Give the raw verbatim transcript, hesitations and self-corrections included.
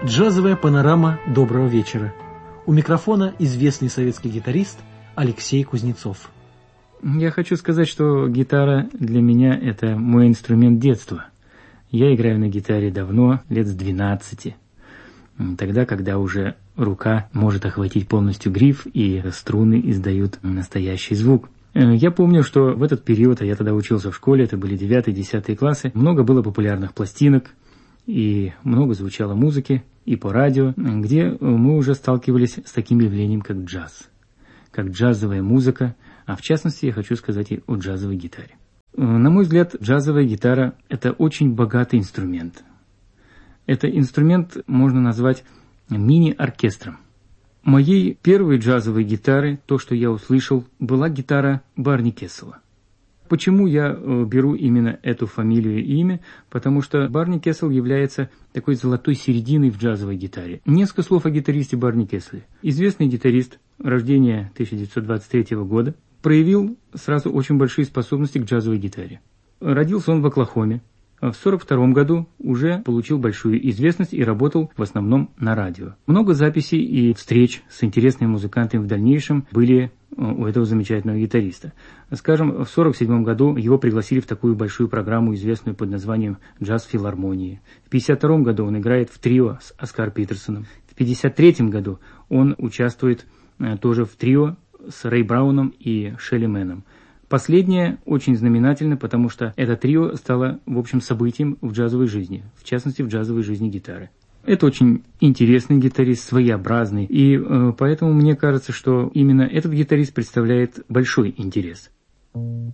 Джазовая панорама доброго вечера. У микрофона известный советский гитарист Алексей Кузнецов. Я хочу сказать, что гитара для меня – это мой инструмент детства. Я играю на гитаре давно, лет с двенадцати. Тогда, когда уже рука может охватить полностью гриф и струны издают настоящий звук. Я помню, что в этот период, а я тогда учился в школе, это были девятый-десятый классы, много было популярных пластинок, и много звучало музыки и по радио, где мы уже сталкивались с таким явлением, как джаз, как джазовая музыка, а в частности я хочу сказать и о джазовой гитаре. На мой взгляд, джазовая гитара – это очень богатый инструмент. Это инструмент можно назвать мини-оркестром. Моей первой джазовой гитары, то, что я услышал, была гитара Барни Кессела. Почему я беру именно эту фамилию и имя? Потому что Барни Кессел является такой золотой серединой в джазовой гитаре. Несколько слов о гитаристе Барни Кесселе. Известный гитарист, рождения тысяча девятьсот двадцать третьего года, проявил сразу очень большие способности к джазовой гитаре. Родился он в Оклахоме. В сорок втором году уже получил большую известность и работал в основном на радио. Много записей и встреч с интересными музыкантами в дальнейшем были у этого замечательного гитариста. Скажем, в сорок седьмом году его пригласили в такую большую программу, известную под названием «Джаз-филармонии». В пятьдесят втором году он играет в трио с Оскар Питерсоном. В пятьдесят третьем году он участвует тоже в трио с Рэй Брауном и Шелли Мэном. Последнее очень знаменательно, потому что это трио стало, в общем, событием в джазовой жизни, в частности, в джазовой жизни гитары. Это очень интересный гитарист, своеобразный, и э, поэтому мне кажется, что именно этот гитарист представляет большой интерес.